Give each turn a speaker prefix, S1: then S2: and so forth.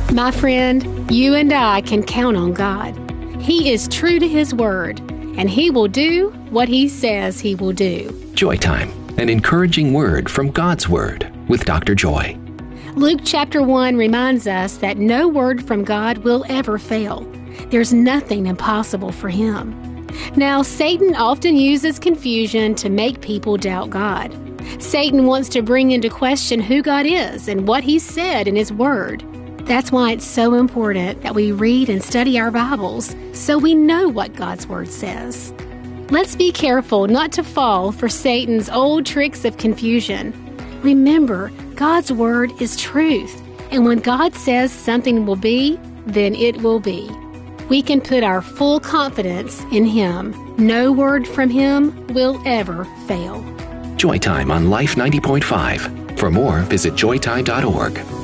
S1: My friend, you and I can count on God. He is true to His Word, and He will do what He says He will do.
S2: Joy Time, an encouraging word from God's Word with Dr. Joy.
S1: Luke chapter 1 reminds us that no word from God will ever fail. There's nothing impossible for Him. Now, Satan often uses confusion to make people doubt God. Satan wants to bring into question who God is and what He said in His Word. That's why it's so important that we read and study our Bibles so we know what God's Word says. Let's be careful not to fall for Satan's old tricks of confusion. Remember, God's Word is truth, and when God says something will be, then it will be. We can put our full confidence in Him. No word from Him will ever fail.
S2: Joy Time on Life 90.5. For more, visit joytime.org.